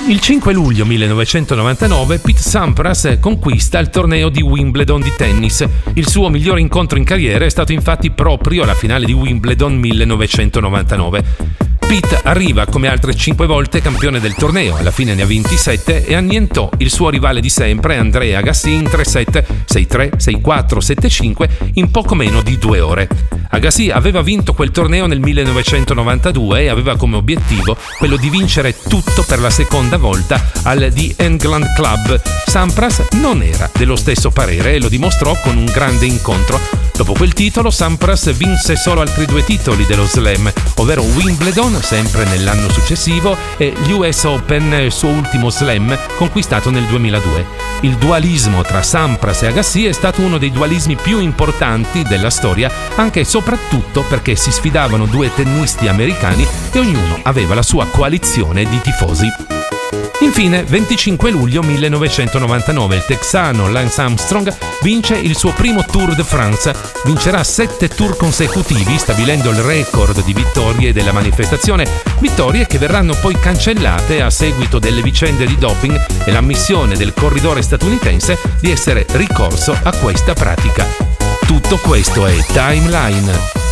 Il 5 luglio 1999 Pete Sampras conquista il torneo di Wimbledon di tennis. Il suo migliore incontro in carriera è stato infatti proprio alla finale di Wimbledon 1999. Pete arriva come altre 5 volte campione del torneo, alla fine ne ha 27 e annientò il suo rivale di sempre Andrea Agassi in 3-7, 6-3, 6-4, 7-5 in poco meno di 2 ore. Agassi aveva vinto quel torneo nel 1992 e aveva come obiettivo quello di vincere tutto per la seconda volta al The England Club. Sampras non era dello stesso parere e lo dimostrò con un grande incontro. Dopo quel titolo Sampras vinse solo altri 2 titoli dello Slam, ovvero Wimbledon sempre nell'anno successivo e l'US Open, il suo ultimo Slam conquistato nel 2002. Il dualismo tra Sampras e Agassi è stato uno dei dualismi più importanti della storia, anche e soprattutto perché si sfidavano 2 tennisti americani e ognuno aveva la sua coalizione di tifosi. Infine, 25 luglio 1999, il texano Lance Armstrong vince il suo primo Tour de France. Vincerà 7 tour consecutivi, stabilendo il record di vittorie della manifestazione, vittorie che verranno poi cancellate a seguito delle vicende di doping e l'ammissione del corridore statunitense di essere ricorso a questa pratica. Tutto questo è Timeline.